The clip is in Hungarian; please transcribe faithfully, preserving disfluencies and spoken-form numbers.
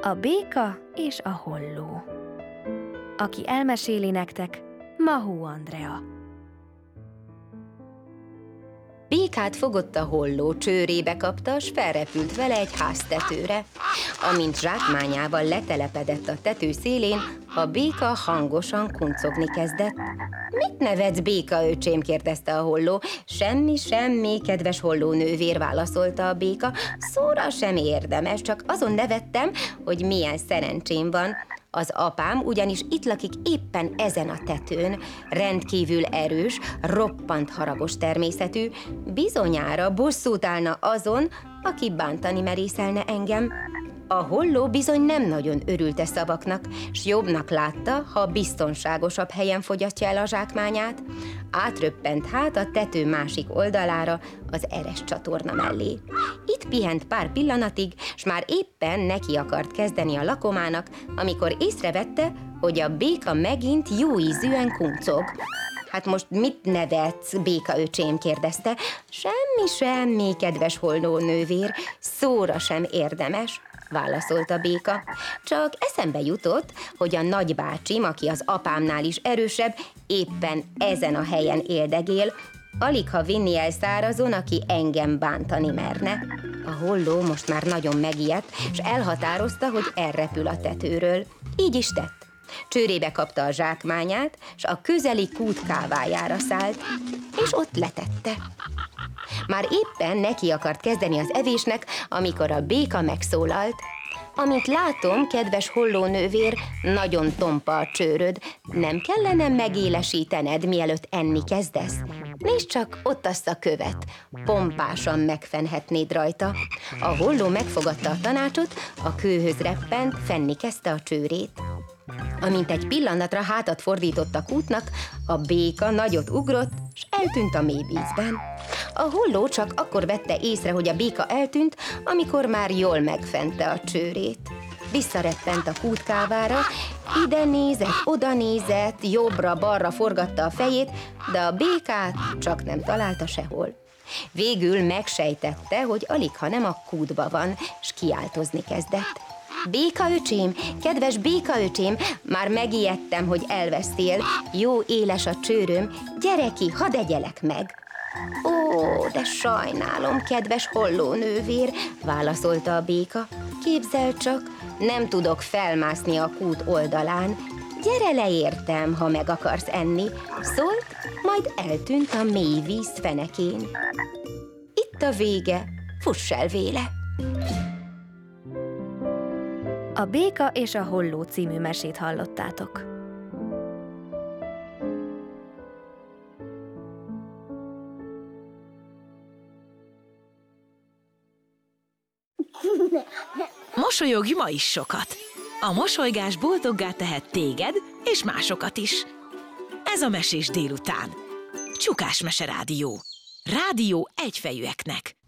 A béka és a holló. Aki elmeséli nektek, Mahó Andrea. Békát fogott a holló, csőrébe kapta, s felrepült vele egy háztetőre. Amint zsákmányával letelepedett a tető szélén, a béka hangosan kuncogni kezdett. Mit nevetsz, béka öcsém? kérdezte a holló. Semmi, semmi, kedves holló nővér, válaszolta a béka. Szóra sem érdemes, csak azon nevettem, hogy milyen szerencsém van. Az apám ugyanis itt lakik éppen ezen a tetőn, rendkívül erős, roppant haragos természetű, bizonyára bosszút állna azon, aki bántani merészelne engem. A holló bizony nem nagyon örült e szavaknak, s jobbnak látta, ha biztonságosabb helyen fogyatja el a zsákmányát. Átröppent hát a tető másik oldalára, az eres csatorna mellé. Itt pihent pár pillanatig, s már éppen neki akart kezdeni a lakomának, amikor észrevette, hogy a béka megint jó ízűen kuncog. Hát most mit nevetsz, béka öcsém? kérdezte. Semmi, semmi, kedves holló nővér, szóra sem érdemes, válaszolt a béka. Csak eszembe jutott, hogy a nagybácsim, aki az apámnál is erősebb, éppen ezen a helyen éldegél, aligha vinni el szárazon, aki engem bántani merne. A holló most már nagyon megijedt, és elhatározta, hogy elrepül a tetőről. Így is tett. Csőrébe kapta a zsákmányát, s a közeli kút kávájára szállt, és ott letette. Már éppen neki akart kezdeni az evésnek, amikor a béka megszólalt. Amint látom, kedves hollónővér, nagyon tompa a csőröd, nem kellene megélesítened, mielőtt enni kezdesz? Nézd csak, ott azt a követ, pompásan megfenhetnéd rajta. A holló megfogadta a tanácsot, a kőhöz reppent, fenni kezdte a csőrét. Amint egy pillanatra hátat fordított a kútnak, a béka nagyot ugrott, s eltűnt a mély vízben. A holló csak akkor vette észre, hogy a béka eltűnt, amikor már jól megfente a csőrét. Visszareppent a kútkávára, ide nézett, oda nézett, jobbra-balra forgatta a fejét, de a békát csak nem találta sehol. Végül megsejtette, hogy aligha nem a kútba van, s kiáltozni kezdett. Béka öcsém, kedves béka öcsém, már megijedtem, hogy elvesztél, jó éles a csőröm, gyere ki, hadd egyelek meg. Ó, de sajnálom, kedves hollónővér, válaszolta a béka. Képzeld csak, nem tudok felmászni a kút oldalán. Gyere le értem, ha meg akarsz enni, szólt, majd eltűnt a mély víz fenekén. Itt a vége, fuss el véle! A béka és a holló című mesét hallottátok. Mosolyogj ma is sokat! A mosolygás boldoggá tehet téged és másokat is. Ez a Mesés délután. Csukás Mese Rádió. Rádió egyfejűeknek.